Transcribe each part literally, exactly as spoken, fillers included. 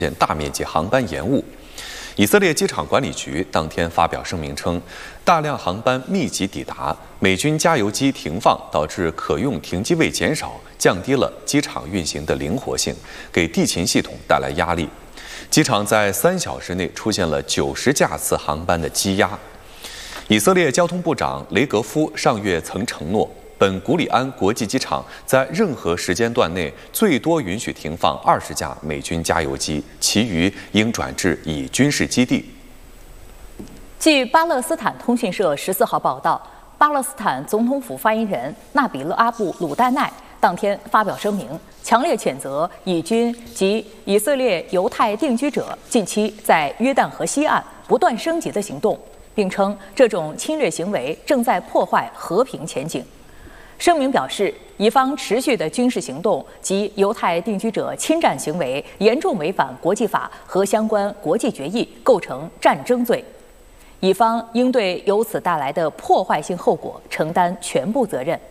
现大面积航班延误。以色列机场管理局当天发表声明称，大量航班密集抵达，美军加油机停放导致可用停机位减少，降低了机场运行的灵活性，给地勤系统带来压力。机场在三小时内出现了九十架次航班的积压。以色列交通部长雷格夫上月曾承诺，本古里安国际机场在任何时间段内最多允许停放二十架美军加油机，其余应转至以军事基地。 据巴勒斯坦通讯社十四号报道，巴勒斯坦总统府发言人纳比勒阿布鲁代奈当天发表声明，强烈谴责以军及以色列犹太定居者近期在约旦河西岸不断升级的行动，并称这种侵略行为正在破坏和平前景。声明表示，以方持续的军事行动及犹太定居者侵占行为严重违反国际法和相关国际决议，构成战争罪。以方应对由此带来的破坏性后果承担全部责任。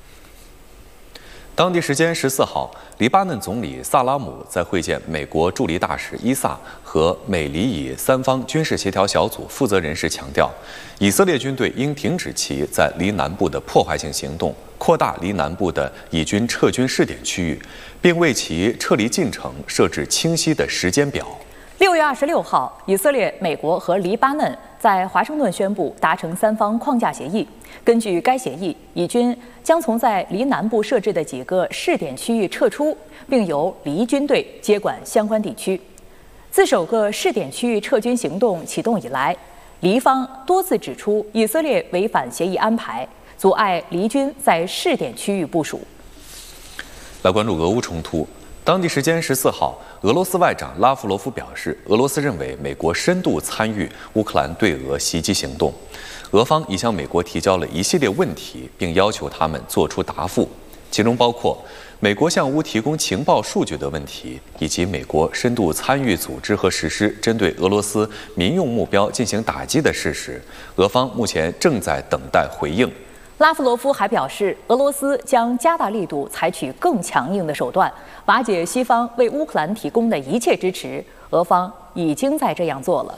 当地时间十四号，黎巴嫩总理萨拉姆在会见美国驻黎大使伊萨和美黎以三方军事协调小组负责人时强调，以色列军队应停止其在黎南部的破坏性行动，扩大黎南部的以军撤军试点区域，并为其撤离进程设置清晰的时间表。 六月二十六号，以色列、美国和黎巴嫩在华盛顿宣布达成三方框架协议。根据该协议，以军将从在黎南部设置的几个试点区域撤出，并由黎军队接管相关地区。自首个试点区域撤军行动启动以来，黎方多次指出以色列违反协议安排，阻碍黎军在试点区域部署。 来关注俄乌冲突。当地时间十四号，俄罗斯外长拉夫罗夫表示，俄罗斯认为美国深度参与乌克兰对俄袭击行动，俄方已向美国提交了一系列问题，并要求他们作出答复，其中包括美国向乌提供情报数据的问题，以及美国深度参与组织和实施针对俄罗斯民用目标进行打击的事实。俄方目前正在等待回应。 拉夫罗夫还表示，俄罗斯将加大力度，采取更强硬的手段，瓦解西方为乌克兰提供的一切支持。俄方已经在这样做了。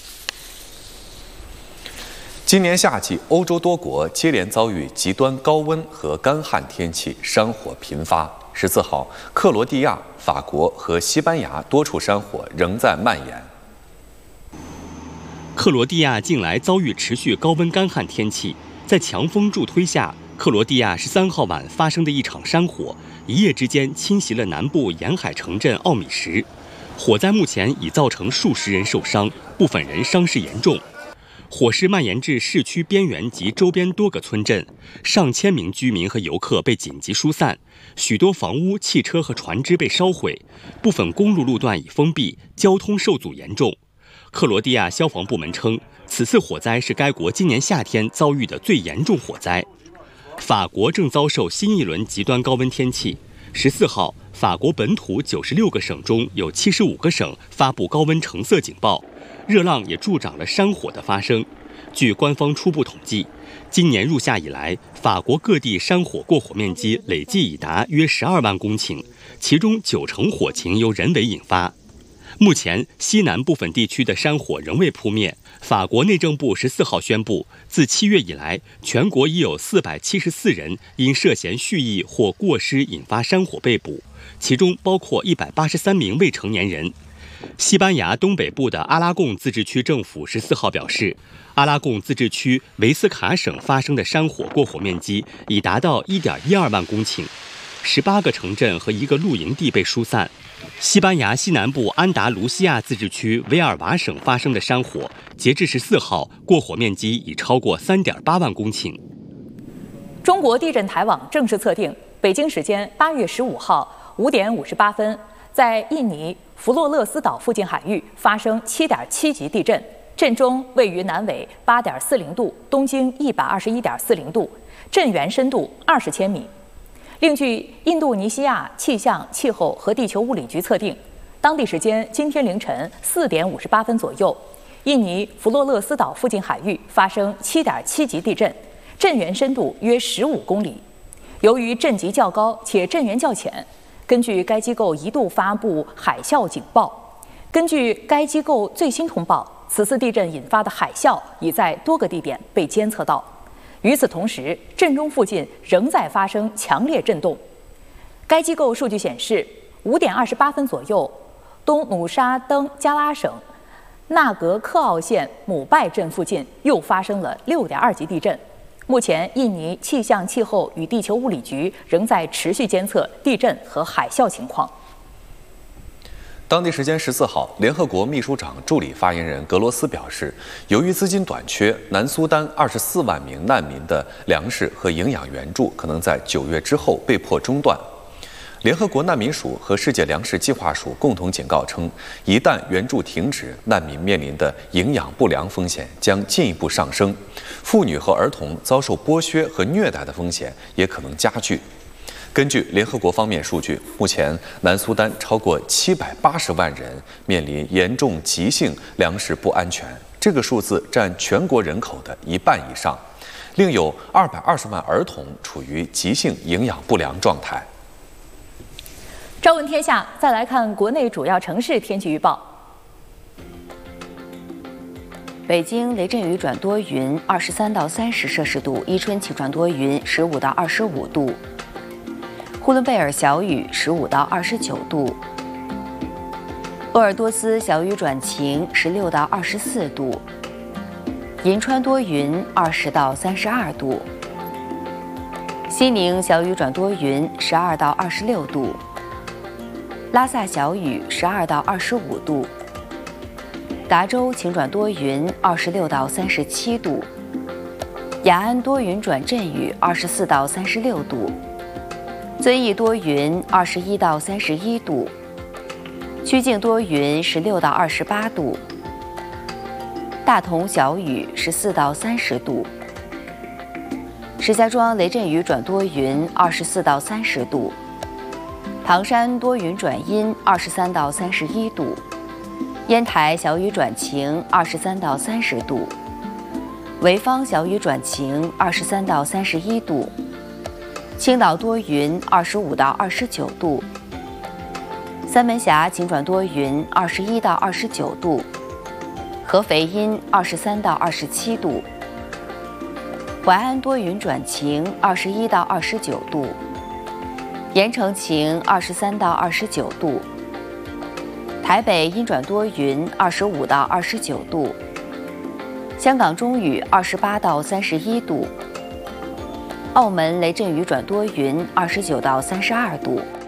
今年夏季，欧洲多国接连遭遇极端高温和干旱天气，山火频发。十四号，克罗地亚、法国和西班牙多处山火仍在蔓延。 克罗地亚近来遭遇持续高温干旱天气。在强风助推下，克罗地亚十三号晚发生的一场山火，一夜之间侵袭了南部沿海城镇奥米什。火灾目前已造成数十人受伤，部分人伤势严重。火势蔓延至市区边缘及周边多个村镇，上千名居民和游客被紧急疏散，许多房屋、汽车和船只被烧毁，部分公路路段已封闭，交通受阻严重。克罗地亚消防部门称，此次火灾是该国今年夏天遭遇的最严重火灾。法国正遭受新一轮极端高温天气。十四号，法国本土九十六个省中有七十五个省发布高温橙色警报，热浪也助长了山火的发生。据官方初步统计，今年入夏以来，法国各地山火过火面积累计已达约十二万公顷，其中九成火情由人为引发。目前，西南部分地区的山火仍未扑灭。法国内政部十四号宣布，自七月以来，全国已有四百七十四人因涉嫌蓄意或过失引发山火被捕，其中包括一百八十三名未成年人。西班牙东北部的阿拉贡自治区政府十四号表示，阿拉贡自治区维斯卡省发生的山火过火面积已达到一点一二万公顷，十八个城镇和一个露营地被疏散。西班牙西南部安达卢西亚自治区维尔瓦省发生的山火，截至十四号，过火面积已超过三点八万公顷。 中国地震台网正式测定，北京时间八月十五号五点五十八分，在印尼弗洛勒斯岛附近海域发生七点七级地震，震中位于南纬八点四零度，东经一百二十一点四零度，震源深度二十千米。另据印度尼西亚气象、气候和地球物理局测定，当地时间今天凌晨四点五十八分左右，印尼弗洛勒斯岛附近海域发生七点七级地震，震源深度约十五公里。由于震级较高且震源较浅，根据该机构一度发布海啸警报， 根据该机构最新通报，此次地震引发的海啸已在多个地点被监测到。与此同时，震中附近仍在发生强烈震动。该机构数据显示，五点二十八分左右，东努沙登加拉省纳格克奥县姆拜镇附近又发生了六点二级地震。目前，印尼气象气候与地球物理局仍在持续监测地震和海啸情况。 当地时间十四号，联合国秘书长助理发言人格罗斯表示，由于资金短缺，南苏丹二十四万名难民的粮食和营养援助可能在九月之后被迫中断。联合国难民署和世界粮食计划署共同警告称，一旦援助停止，难民面临的营养不良风险将进一步上升，妇女和儿童遭受剥削和虐待的风险也可能加剧。根据联合国方面数据，目前南苏丹超过七百八十万人面临严重急性粮食不安全，这个数字占全国人口的一半以上，另有二百二十万儿童处于急性营养不良状态。 朝闻天下，再来看国内主要城市天气预报。 北京雷阵雨转多云，二十三到三十摄氏度；伊春气转多云，十五到二十五度；呼伦贝尔小雨，十五到二十九度；鄂尔多斯小雨转晴，十六到二十四度；银川多云，二十到三十二度；西宁小雨转多云，十二到二十六度；拉萨小雨，十二到二十五度；达州晴转多云，二十六到三十七度；雅安多云转阵雨，二十四到三十六度；遵义多云，二十一到三十一度；曲靖多云，十六到二十八度；大同小雨，十四到三十度；石家庄雷阵雨转多云，二十四到三十度；唐山多云转阴，二十三到三十一度；烟台小雨转晴，二十三到三十度；潍坊小雨转晴，二十三到三十一度；青岛多云，二十五到二十九度；三门峡晴转多云，二十一到二十九度；合肥阴，二十三到二十七度；淮安多云转晴，二十一到二十九度；盐城晴，二十三到二十九度；台北阴转多云，二十五到二十九度；香港中雨，二十八到三十一度；澳门雷阵雨转多云，二十九到三十二度。